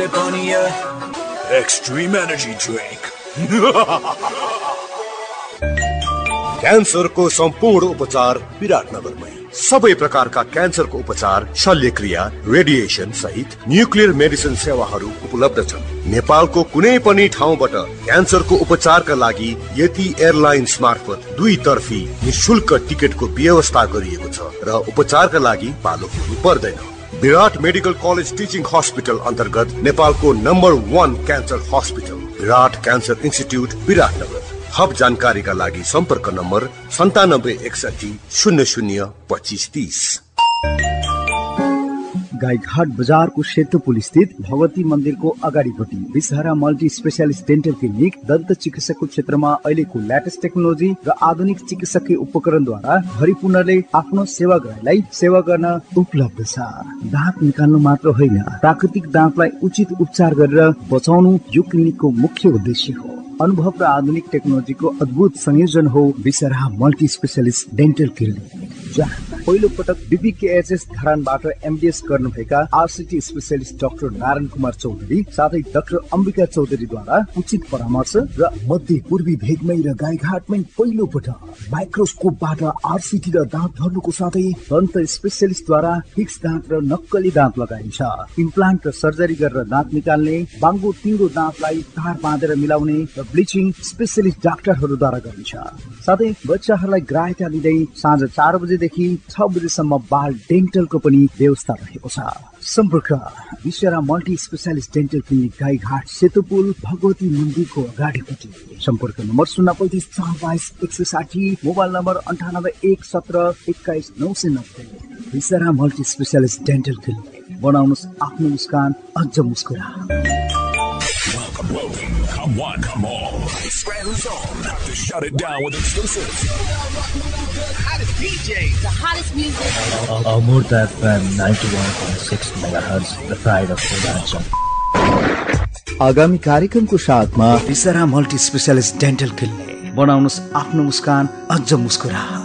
Extreme energy drink. क्यान्सरको सम्पूर्ण उपचार विराटनगरमै। सबै प्रकारका क्यान्सरको उपचार, शल्यक्रिया, रेडिएसन सहित न्युक्लियर मेडिसिन सेवाहरू उपलब्ध छन्। नेपालको कुनै पनि ठाउँबाट क्यान्सरको उपचारका लागि यति एयरलाइन्स मार्फत 2 तर्फी निशुल्क टिकटको व्यवस्था गरिएको छ र उपचारका लागि पालो पुग्नु पर्दैन। विराट मेडिकल कलेज टिचिङ हस्पिटल अन्तर्गत नेपालको नम्बर 1 क्यान्सर हस्पिटल विराट क्यान्सर इन्स्टिट्युट विराटनगर। थप जानकारीका लागि सम्पर्क नम्बर 9761 00 2530। गाईघाट बजारको सेतुपुल स्थित भगवती मन्दिरको अगाडिपट्टि विषहरा मल्टी स्पेशलिस्ट डेन्टल क्लिनिक दन्त चिकित्साको क्षेत्रमा अहिलेको लेटेस्ट टेक्नोलोजी र आधुनिक चिकित्सकीय उपकरणद्वारा भरिपूर्णले आफ्नो सेवाग्राहीलाई सेवा गर्न उपलब्ध छ। दाँत निकाल्नु मात्र होइन, प्राकृतिक दाँतलाई उचित उपचार गरेर बचाउनु यो क्लिनिकको मुख्य उद्देश्य हो। अनुभव र आधुनिक टेक्नोलोजीको अद्भुत संयोजन हो विषहरा मल्टी स्पेशलिस्ट डेन्टल क्लिनिक, जहाँ पहिलो पटक बीबीकेएचएस धरानबाट एमडीएस गर्नुभएका RCT specialist doctor Narayan Kumar Chaudhary साथै डाक्टर अम्बिका चौधरीद्वारा उचित परामर्श र मध्य पूर्वी भेगमै र गाईघाटमै पहिलो पटक माइक्रोस्कोपबाट आरसीटी र दाँत धर्नुको साथै दन्त स्पेशलिस्टद्वारा फिक्स दाँत र नक्कली दाँत लगाइन्छ। इम्प्लान्ट र सर्जरी गरेर दाँत निकाल्ने, बाङ्गो टिङ्गो दाँतलाई तार बाँधेर मिलाउने र ब्लिचिङ स्पेशलिस्ट डाक्टरहरूद्वारा गरिन्छ। साथै बच्चाहरूलाई ग्राह्यता दिँदै साँझ 4 बजेदेखि 6 बजेसम्म बाल डेन्टलको पनि व्यवस्था रहेको छ। सम्पर्क विषहरा multi specialist dental clinic Gaighat सेतुपुल Bhagwati मन्दिरको अगाडिपट्टि। सम्पर्क नम्बर 035 422 160, मोबाइल नम्बर 98 117 21 990। विषहरा मल्टी स्पेशलिस्ट डेन्टल क्लिनिक, बनाउनुस् आफ्नो मुस्कान अझ मुस्कुरा। Come on, come on. Spread who's on to shut it down with exclusives. The hottest DJs, the hottest music. Amurta FM 91.6 MHz, the pride of Purvanchal. आगामी कार्यक्रमको साथमा विषहरा multi specialist dental clinic, बनाउनुस् आफ्नो मुस्कान अझ मुस्कुरा।